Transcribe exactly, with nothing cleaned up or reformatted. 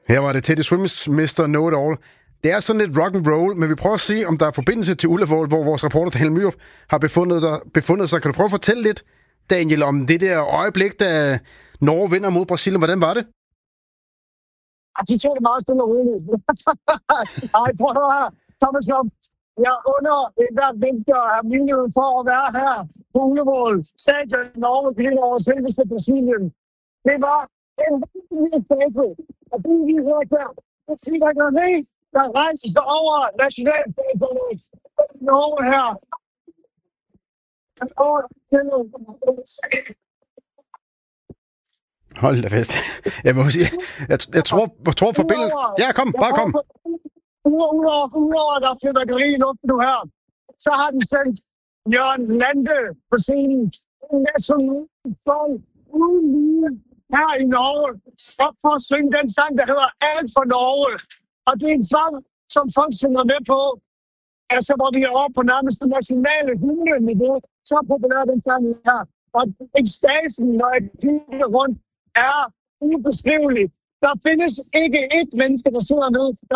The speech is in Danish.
Her var det Teddy Swims mister Know-It-All. Det er sådan lidt rock and roll, men vi prøver at se, om der er forbindelse til Ullevål, hvor vores reporter Daniel Myrup har befundet, der, befundet sig. Kan du prøve at fortælle lidt, Daniel, om det der øjeblik, da Norge vinder mod Brasilien? Hvordan var det? De tog det meget stille og roligt. Ej, prøv at høre her. Thomas Lom, jeg under et hvert menneske at have mulighed for at være her på Ullevål. Stadion Norge bliver over selveste Brasilien. Det var en lille fase. Og det er lige hørt der. Det er sikkert noget med, der rejser sig over nationalstadionet. Norge her. Hold da fest. Jeg må sige, jeg, jeg tror, jeg tror forbindelsen... Ja, kom, bare kom. Udover at der er fyrværkeri i luften nu her, så har den sendt Jørgen Lande på scenen. En national song uden lige her i Norge. Op for at synge den sang, der hedder Alt for Norge. Og det er en sang, som folk synger med på. Altså, hvor vi er oppe på nærmest det nationale hymne-niveau. Så populær den sang her. Og ekstasen, når jeg kigger rundt, er ubeskriveligt. Der findes ikke et menneske, der sidder nede, der